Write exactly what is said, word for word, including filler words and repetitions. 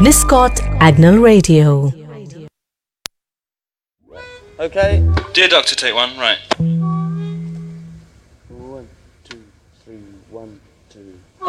Niscot Agnel Radio. Okay. Dear Doctor, take one. Right. One, two, three, one, two.